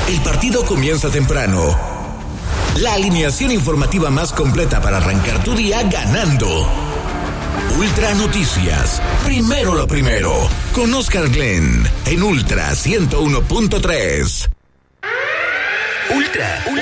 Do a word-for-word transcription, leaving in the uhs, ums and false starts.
El partido comienza temprano. La alineación informativa más completa para arrancar tu día ganando. Ultra Noticias. Primero lo primero. Con Oscar Glenn en Ultra ciento uno punto tres. Ultra, Ultra.